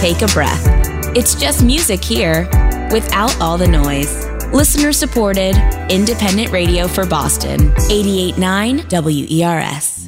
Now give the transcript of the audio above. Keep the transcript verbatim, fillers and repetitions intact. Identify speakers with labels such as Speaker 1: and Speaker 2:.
Speaker 1: take a breath. It's just music here, without all the noise. Listener supported, independent radio for Boston. eighty-eight point nine W E R S.